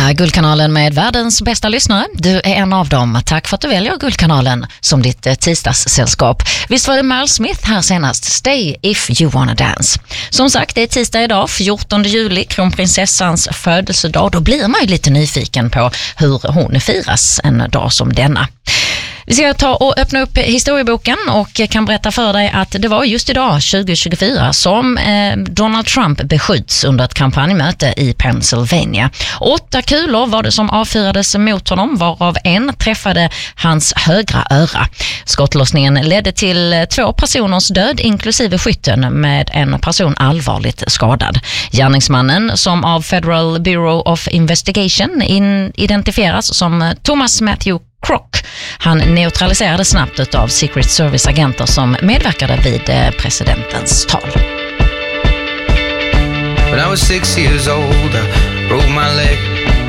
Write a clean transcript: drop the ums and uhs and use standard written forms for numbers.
Guldkanalen med världens bästa lyssnare. Du är en av dem. Tack för att du väljer Guldkanalen som ditt tisdagssällskap. Visst var det Merle Smith här senast. Stay if you wanna dance. Som sagt, det är tisdag idag, 14 juli, kronprinsessans födelsedag. Då blir man ju lite nyfiken på hur hon firas en dag som denna. Vi ska ta och öppna upp historieboken och kan berätta för dig att det var just idag 2024 som Donald Trump beskjuts under ett kampanjmöte i Pennsylvania. 8 kulor var det som avfyrades mot honom, varav en träffade hans högra öra. Skottlossningen ledde till 2 personers död inklusive skytten, med en person allvarligt skadad. Gärningsmannen, som av Federal Bureau of Investigation identifieras som Thomas Matthew Kroc, han neutraliserades snabbt av Secret Service-agenter som medverkade vid presidentens tal. When I was 6 years old, I wrote my